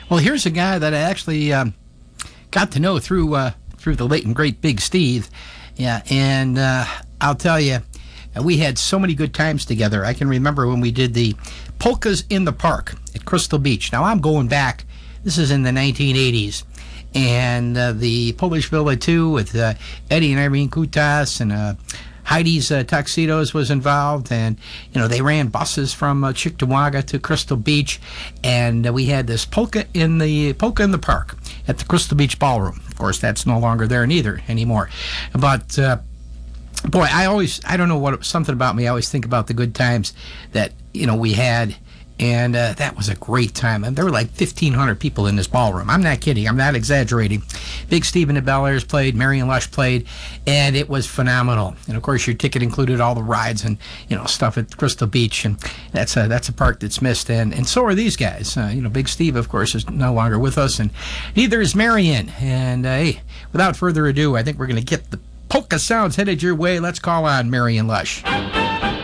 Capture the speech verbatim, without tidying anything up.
Well, here's a guy that I actually um, got to know through uh, through the late and great Big Steve. Yeah, and uh, I'll tell you, we had so many good times together. I can remember when we did the Polkas in the Park at Crystal Beach. Now, I'm going back. This is in the nineteen eighties. And uh, the Polish Villa two with uh, Eddie and Irene Kutas and uh, Heidi's uh, Tuxedos was involved. And, you know, they ran buses from uh, Cheektowaga to Crystal Beach. And uh, we had this polka in the polka in the park at the Crystal Beach Ballroom. Of course, that's no longer there neither anymore. But, uh, boy, I always, I don't know what, something about me, I always think about the good times that, you know, we had. And uh, that was a great time. And there were like fifteen hundred people in this ballroom. I'm not kidding. I'm not exaggerating. Big Steve and the Bel Airs played. Marion Lush played. And it was phenomenal. And, of course, your ticket included all the rides and, you know, stuff at Crystal Beach. And that's a, that's a park that's missed. And, and so are these guys. Uh, you know, Big Steve, of course, is no longer with us. And neither is Marion. And, uh, hey, without further ado, I think we're going to get the polka sounds headed your way. Let's call on Marion Lush.